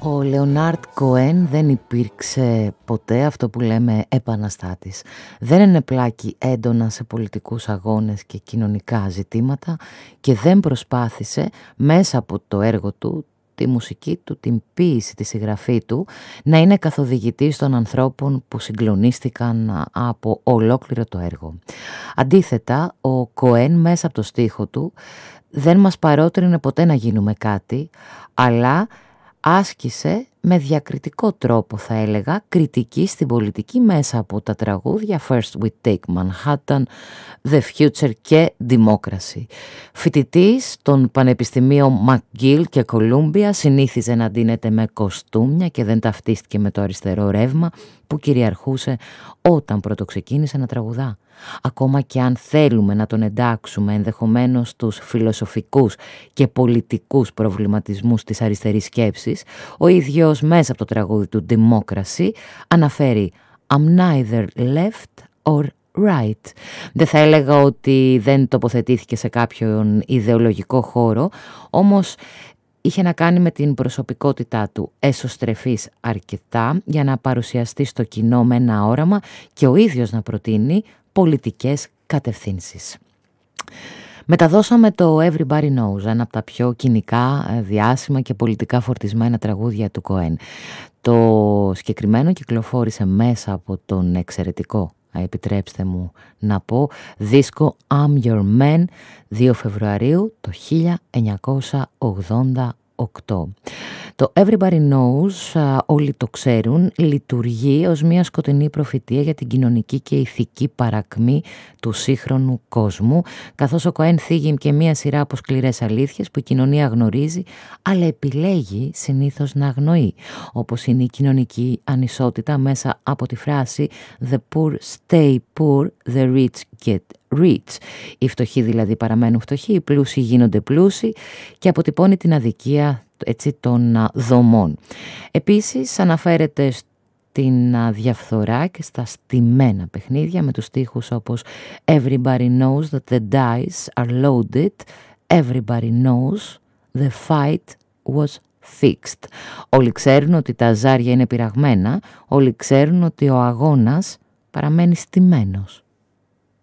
Ο Λεωνάρντ Κοέν δεν υπήρξε ποτέ αυτό που λέμε επαναστάτης. Δεν ενεπλάκη έντονα σε πολιτικούς αγώνες και κοινωνικά ζητήματα και δεν προσπάθησε μέσα από το έργο του, τη μουσική του, την ποίηση, τη συγγραφή του, να είναι καθοδηγητής των ανθρώπων που συγκλονίστηκαν από ολόκληρο το έργο. Αντίθετα, ο Κοέν μέσα από το στίχο του δεν μας παρότρινε ποτέ να γίνουμε κάτι, αλλά άσκησε με διακριτικό τρόπο, θα έλεγα, κριτική στην πολιτική μέσα από τα τραγούδια First We Take Manhattan, The Future και Democracy. Φοιτητής των πανεπιστημίων McGill και Columbia, συνήθιζε να ντύνεται με κοστούμια και δεν ταυτίστηκε με το αριστερό ρεύμα που κυριαρχούσε όταν πρωτοξεκίνησε να τραγουδά. Ακόμα και αν θέλουμε να τον εντάξουμε ενδεχομένως στους φιλοσοφικούς και πολιτικούς προβληματισμούς της αριστερής σκέψης, ο ίδιος μέσα από το τραγούδι του Democracy αναφέρει «I'm neither left or right». Δεν θα έλεγα ότι δεν τοποθετήθηκε σε κάποιον ιδεολογικό χώρο, όμως είχε να κάνει με την προσωπικότητά του, εσωστρεφής αρκετά για να παρουσιαστεί στο κοινό με ένα όραμα και ο ίδιος να προτείνει πολιτικές κατευθύνσεις. Μεταδώσαμε το Everybody Knows, ένα από τα πιο κοινικά, διάσημα και πολιτικά φορτισμένα τραγούδια του Κοέν. Το συγκεκριμένο κυκλοφόρησε μέσα από τον εξαιρετικό, επιτρέψτε μου να πω, δίσκο I'm Your Man, 2 Φεβρουαρίου το 1988. Το Everybody Knows, όλοι το ξέρουν, λειτουργεί ως μια σκοτεινή προφητεία για την κοινωνική και ηθική παρακμή του σύγχρονου κόσμου, καθώς ο Κοέν θίγει και μια σειρά από σκληρές αλήθειες που η κοινωνία γνωρίζει, αλλά επιλέγει συνήθως να αγνοεί, όπως είναι η κοινωνική ανισότητα μέσα από τη φράση «The poor stay poor, the rich get rich». Οι φτωχοί δηλαδή παραμένουν φτωχοί, οι πλούσιοι γίνονται πλούσιοι και αποτυπώνει την αδικία των δομών. Επίσης αναφέρεται στην διαφθορά και στα στημένα παιχνίδια με τους στίχους όπως «Everybody knows that the dice are loaded, everybody knows the fight was fixed». Όλοι ξέρουν ότι τα ζάρια είναι πειραγμένα, όλοι ξέρουν ότι ο αγώνας παραμένει στημένος.